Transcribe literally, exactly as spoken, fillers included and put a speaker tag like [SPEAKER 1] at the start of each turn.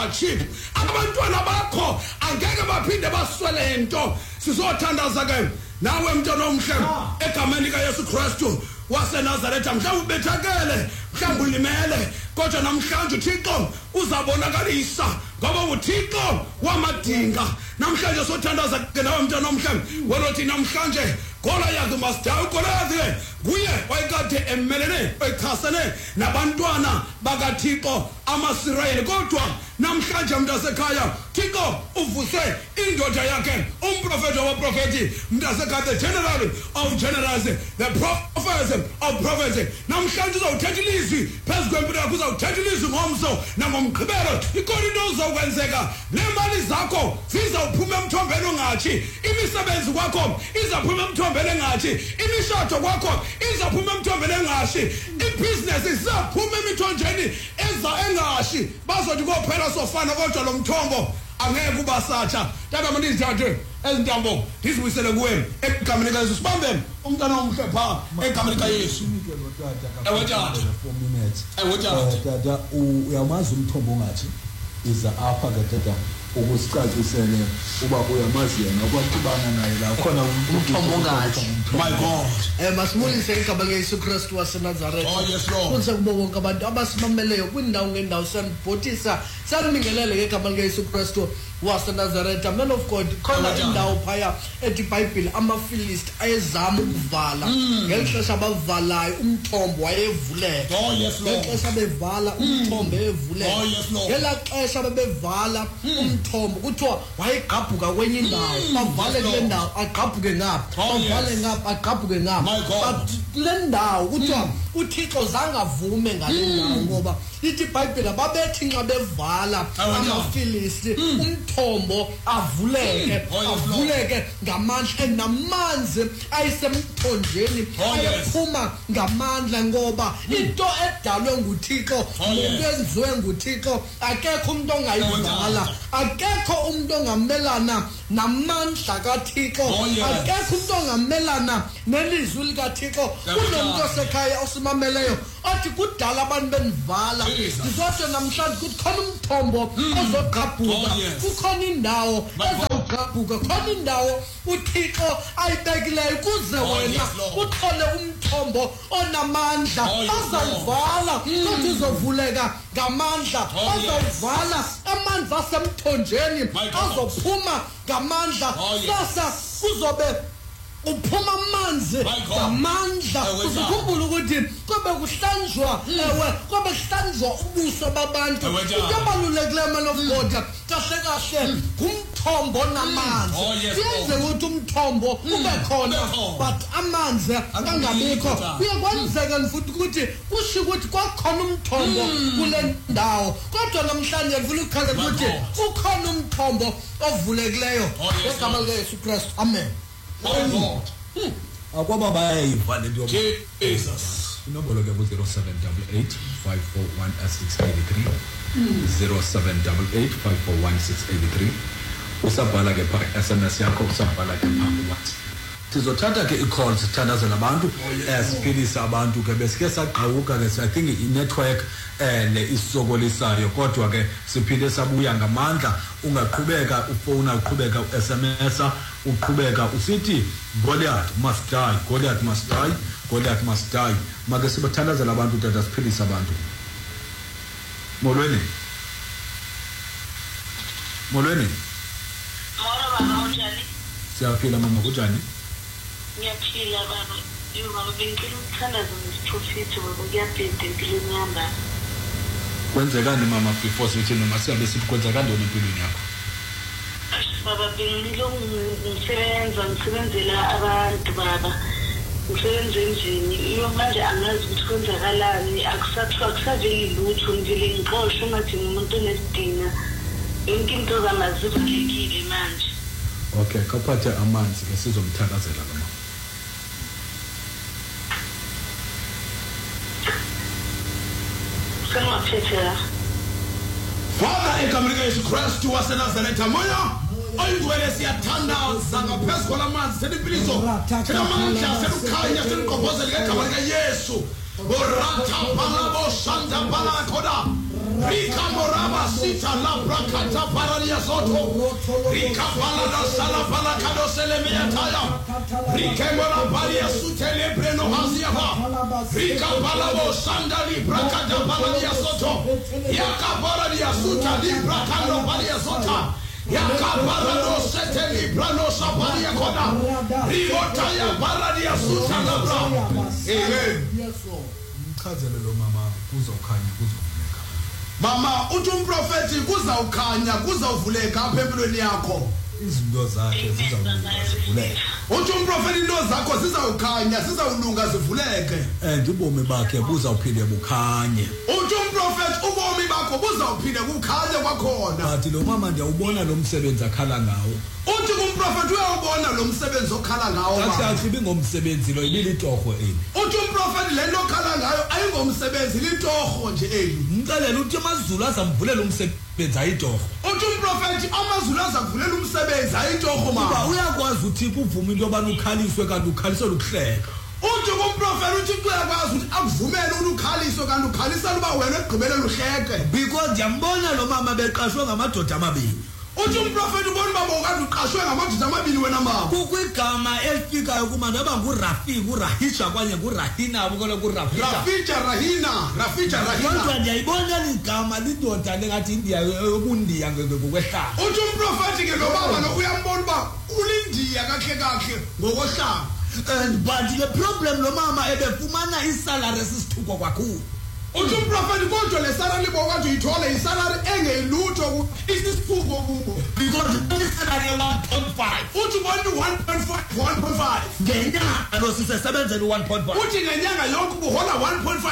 [SPEAKER 1] angachiphi abantwana bakho angeke baphinde baswele into sizothandaza ke nawe mntwana omhle egameni kaYesu Kristu waseNazaretha mhlawumbe ubethakele mhlawumbe ulimele kodwa namhlanje uThixo uzabonakalisa ngoba uThixo wamadinga namhlanje sothandaza ke nawe mntwana omhle welothi namhlanje Goliath must die. Goliath kuye wayekade emelene echasene nabantwana bakaThixo amaSirayeli kodwa namhlanje mntasekhaya Thixo uvuse indoda yakhe umprofeti wabaprofeti mntasekhaya the general of generals the prophet of prophets namhlanje uzawuthetha ilizwi phezu kwempilo yakho uzawuthetha ilizwi ngomso nangomgqibelo ikhona into ozokwenzeka le mali zakho zizawuphuma emthombeni ongathi imisebenzi kwakho izaphuma emthombeni engathi imishado kwakho izaphuma emthombeni engashi ibusiness izaphuma emithonjeni eza engashi bazothi kophela sofana kodwa lo mthombo angeke kubasatsha tata mandizithathe ezintambo ndizibuyisele kuwe egameni kaYesu sibambe umntana omhle pha egameni kaYesu ewe tata ewe
[SPEAKER 2] tata uyamazi umthombo ongathi iza apha ke tata ukusicacisele uba uyamazi yena okwakubana naye la khona
[SPEAKER 3] umthombo ongathi
[SPEAKER 1] my God
[SPEAKER 3] eh masibulise igama likaYesu Kristu waseNazaretha
[SPEAKER 1] oh yes Lord
[SPEAKER 3] kunse kubo bonke abantu abasimameleyo kwindawo ngendawo sanibhotisa sanimingelele ngegama likaYesu Kristu waseNazaretha man of God khona indawo phaya ethi iBhayibheli amaFilisti ayezama ukuvala ngelixesha abavalayo umthombo wayevuleka
[SPEAKER 1] oh yes Lord
[SPEAKER 3] ngelixesha bevala umthombo evuleka
[SPEAKER 1] oh yes Lord
[SPEAKER 3] ngelixesha bebevala umthombo kuthiwa wayegqabhuka kwenye indawo bavale kule ndawo agqabhuke ngapha bavale ngapha agqabhuke ngapha but kule ndawo kuthiwa uThixo zangavume ngale ndawo ngoba ithi iBhayibheli babethi nxa bevala amaFilisti umthombo avuleke avuleke ngamandla namanzi ayisemthonjeni ayephuma ngamandla ngoba into edalwe nguThixo nokwenziwe nguThixo akekho umuntu ongayivala akekho umuntu ongamelana namandla kaThixo akekho umuntu ongamelana nelizwi likaThixo kunomuntu osekhaya osimameleyo athi kudala abantu benivala sizothe namhlanje kukhona umthombo ozogqabhuka kukhona indawo ezogqabhuka khona indawo uThixo ayibekileyo kuze wena uthole umthombo onamandla azayivala futhi uzovuleka ngamandla azayivala amanzi asemthonjeni azophuma ngamandla sasa kuzobe uphuma amanzi ngamandla uzukhumbula ukuthi kube kuhlanjwa ewe kube kuhlanjwa ubuso babantu into ebalulekileyo man of God kahle kahle ngumthombo namanzi yenze ukuthi umthombo ube khona but amanzi angabikho kuyakwenzeka futhi ukuthi kusho ukuthi kwakhona umthombo kule ndawo kodwa namhlanje ngifuna ukuchaza ukuthi ukhona umthombo ovulekileyo ngegama likaYesu Kristu amen.
[SPEAKER 1] Oh Lord.
[SPEAKER 2] Akwaba bayayiva le nto
[SPEAKER 1] Jesus.
[SPEAKER 2] Inombolo ke ku zero seven eight eight five four one six eight three zero seven eight eight five four one six eight three usabhala ke pha S M S yakho usabhala ke pha what sizothatha ke i-calls sithandazela abantu esiphilisa abantu ke besike saqhawuka ke I think i-network eh le isokolisayo kodwa ke siphinde sabuya ngamandla ungaqhubeka ufona uqhubeka u-S M S uqhubeka usithi Goliath must die Goliath must die Goliath must die make sibathandazela abantu tata siphilisa abantu molweni molweni
[SPEAKER 4] molo baba unjani
[SPEAKER 2] siyaphila mama kunjani
[SPEAKER 4] ngiyaphila baba yebo baba bengicela ukuthandaza ngesiphrofethi baba kuyabheda empilweni yami
[SPEAKER 2] kwenzekani mama before sithi noma siyabe sithi kwenzekani empilweni yakho
[SPEAKER 4] baba bengiloko ngisebenza ngisebenzela abantu baba ngisebenza endlini iyo manje angazi ukuthi kwenzakalani akusathiwa akusaveli lutho ngivele ngixoshwe ngathi ngumuntu onesidina yonke into zamazivalekile manje
[SPEAKER 2] okay kaphathe amanzi ke sizomthakazela mama
[SPEAKER 1] Father egameni likaYesu Kristu waseNazaretha moya oyingcwele siyathandaza ngaphezu kwalamanzi senimpiliso senamandla senukhanya senugqobhozela ngegama likaYesu Orata balabo shanda balakhoda Rika moraba sita la brakata paradia soto. Rika palada sala palakado selemia taya. Rika mora paria sutele breno haziava. Rika palabo sandali brakata paradia soto. Yaka paradia suta li brakando paria sota. Yaka parado seteli brano saparia koda. Rivotaya paradia suta la bra. Amen.
[SPEAKER 3] Yes, Lord.
[SPEAKER 2] Mchazele lo mama kuzokhanya kuzovuleka.
[SPEAKER 1] Mama uthi umprofeti kuzawukhanya kuzawuvuleka apha empilweni yakho.
[SPEAKER 2] Izinto zakhe zizawulunga zivuleke.
[SPEAKER 1] Uthi umprofeti into zakho zizawukhanya zizawulunga zivuleke.
[SPEAKER 2] And ubomi bakhe buzawuphinde bukhanye.
[SPEAKER 1] Uthi umprofeti ubomi bakho buzawuphinde kukhanye kwakhona.
[SPEAKER 2] Bathi lo mama ndiyawubona lo msebenzi akhala ngawo.
[SPEAKER 1] Uthi kumprofeti uyawubona lo msebenzi okhala ngawo.
[SPEAKER 2] Kathi achibi ngomsebenzi lo ibilitorho eli.
[SPEAKER 1] Uthi umprofeti le nto okhala ngayo ayingomsebenzi litorho nje eli.
[SPEAKER 2] Ngicela uthi amazulu azamvulela umsebenzi ayitorho.
[SPEAKER 1] Uthi umprofeti amazulu azakuvulela umsebenzi ayitorho
[SPEAKER 2] Kuba
[SPEAKER 1] mama.
[SPEAKER 2] uyakwazi uThixo uvuma into yobana ukhaliswe kanti ukhaliselwe ukuhleka.
[SPEAKER 1] Uthi kumprofeti uthi uyakwazi ukuthi akuvumele ukuthi ukhaliswe kanti ukhalisela uba wena egqibelela uhleke.
[SPEAKER 2] Because ndiyambona lo mama beqashwe ngamadoda amabini.
[SPEAKER 1] Uthi umprofeti ubona uba bokade uqashwe ngamadoda amabini wena mama.
[SPEAKER 2] Kukwigama elifikayo kuma noba ngurafika urahisha kwanye ngurahina bukole kurafika.
[SPEAKER 1] Rafija Rahina, Rafija
[SPEAKER 2] Kodwa
[SPEAKER 1] Rahina.
[SPEAKER 2] ndiyayibona ligama lidoda lengathi indiya obundiya ngokwehlanga.
[SPEAKER 1] Uthi umprofeti ke lo baba lo uyambona uba ulindiya kakhe kakhe ngokohlanga.
[SPEAKER 2] And but the problem lo mama ebefumana isalary esisithuko kakhulu.
[SPEAKER 1] Uthi umprofeti kodwa le salary bokade uyithole isalary engelutho isisiphuko kubo.
[SPEAKER 2] Because the salary one point five.
[SPEAKER 1] Uthi bona one point five one point five.
[SPEAKER 2] Ngenyanga lo sisebenzela one point five.
[SPEAKER 1] Uthi ngenyanga yonke ubuhola one point five.